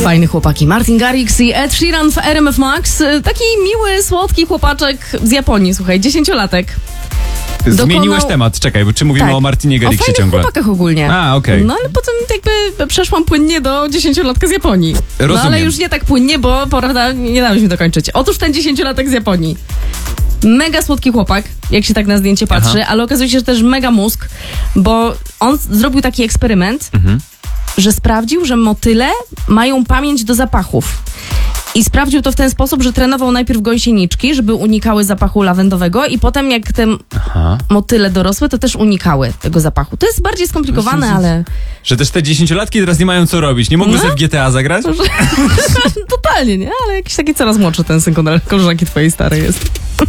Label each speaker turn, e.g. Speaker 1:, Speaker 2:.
Speaker 1: Fajny chłopaki. Martin Garrix i Ed Sheeran w RMF Max. Taki miły, słodki chłopaczek z Japonii, słuchaj, 10-latek.
Speaker 2: Zmieniłeś temat, czekaj, bo czy mówimy o Martinie Garrixie ciągle?
Speaker 1: O chłopakach ogólnie.
Speaker 2: Okej.
Speaker 1: No ale potem jakby przeszłam płynnie do 10-latka z Japonii.
Speaker 2: Rozumiem.
Speaker 1: No ale już nie tak płynnie, bo porada, nie dałeś mi dokończyć. Otóż ten 10-latek z Japonii. Mega słodki chłopak, jak się tak na zdjęcie patrzy, ale okazuje się, że też mega mózg, bo on zrobił taki eksperyment, że sprawdził, że motyle mają pamięć do zapachów. I sprawdził to w ten sposób, że trenował najpierw gąsieniczki, żeby unikały zapachu lawendowego i potem jak te motyle dorosłe, to też unikały tego zapachu. To jest bardziej skomplikowane, ale...
Speaker 2: Że też te 10-latki teraz nie mają co robić. Nie mogły sobie w GTA zagrać?
Speaker 1: Totalnie, nie? Ale jakiś taki coraz młodszy ten syn koleżanki twojej starej jest.